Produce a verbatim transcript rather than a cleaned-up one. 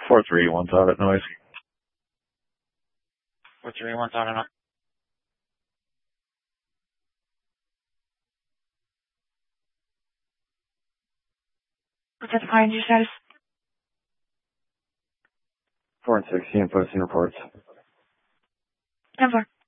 four three one audit noise. four three one audit noise. What's the R N G status? four and sixteen posting reports. ten four.